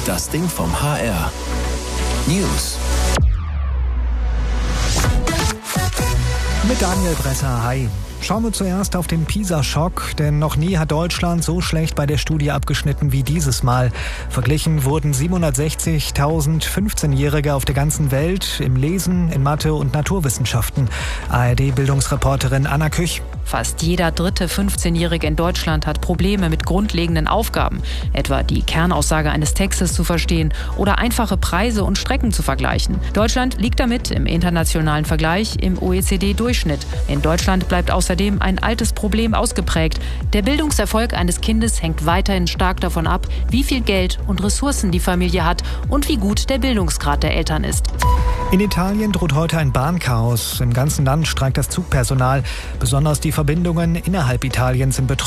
Das Ding vom HR. News. Mit Daniel Bresser, hi. Schauen wir zuerst auf den PISA-Schock, denn noch nie hat Deutschland so schlecht bei der Studie abgeschnitten wie dieses Mal. Verglichen wurden 760.000 15-Jährige auf der ganzen Welt im Lesen, in Mathe und Naturwissenschaften. ARD-Bildungsreporterin Anna Küch. Fast jeder dritte 15-Jährige in Deutschland hat Probleme mit grundlegenden Aufgaben, etwa die Kernaussage eines Textes zu verstehen oder einfache Preise und Strecken zu vergleichen. Deutschland liegt damit im internationalen Vergleich im OECD-Durchschnitt. In Deutschland bleibt außerdem ein altes Problem ausgeprägt. Der Bildungserfolg eines Kindes hängt weiterhin stark davon ab, wie viel Geld und Ressourcen die Familie hat und wie gut der Bildungsgrad der Eltern ist. In Italien droht heute ein Bahnchaos. Im ganzen Land streikt das Zugpersonal. Besonders die Verbindungen innerhalb Italiens sind betroffen.